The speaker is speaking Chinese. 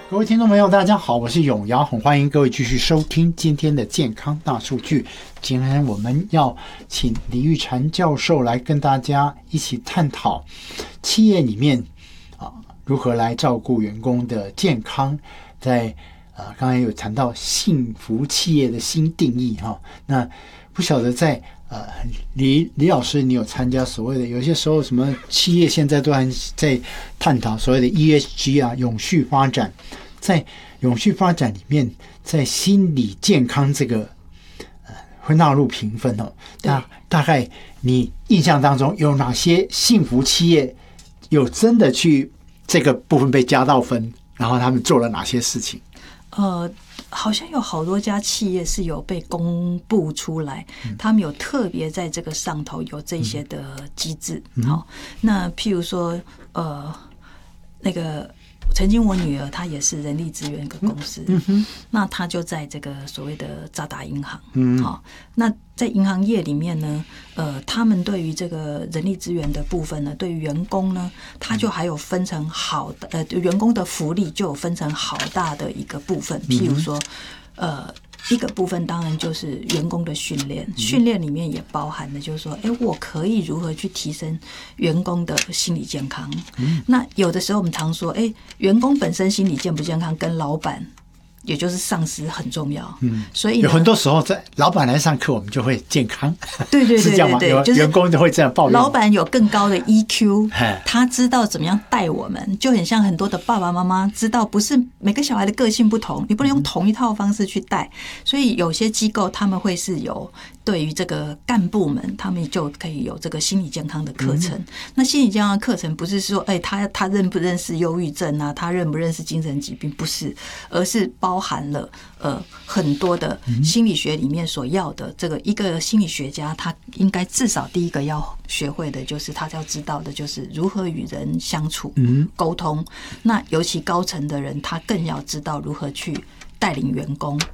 各位听众朋友大家好，我是永尧，很欢迎各位继续收听今天的健康大数据。今天我们要请李玉婵教授来跟大家一起探讨企业里面如何来照顾员工的健康，在刚才有谈到幸福企业的新定义哈。那不晓得在李老师，你有参加所谓的有些时候什么企业现在都还在探讨所谓的 ESG 永续发展，在永续发展里面，在心理健康这个会纳入评分哦。那大概你印象当中有哪些幸福企业有真的去这个部分被加到分，然后他们做了哪些事情？ 好像有好多家企业是有被公布出来，他们有特别在这个上头有这些的机制。好，那譬如说，那个曾经我女儿她也是人力资源一个公司，那她就在这个所谓的渣打银行。好，那在银行业里面呢，他们对于这个人力资源的部分呢，对于员工呢，他就还有分成好的员工的福利就有分成好大的一个部分，譬如说，一个部分当然就是员工的训练，训练里面也包含的就是说，我可以如何去提升员工的心理健康。那有的时候我们常说，员工本身心理健不健康跟老板也就是上司很重要，所以有很多时候在老板来上课，我们就会健康， 对，是这样吗？ 就是员工就会这样抱怨。 老板有更高的 EQ， 他知道怎么样带我们，就很像很多的爸爸妈妈知道，不是每个小孩的个性不同，你不能用同一套方式去带，所以有些机构他们会是有对于这个干部们，他们就可以有这个心理健康的课程。那心理健康的课程不是说，他认不认识忧郁症啊，他认不认识精神疾病，不是，而是包含了很多的心理学里面所要的这个一个心理学家，他应该至少第一个要学会的就是他要知道的就是如何与人相处、沟通。那尤其高层的人，他更要知道如何去带领员工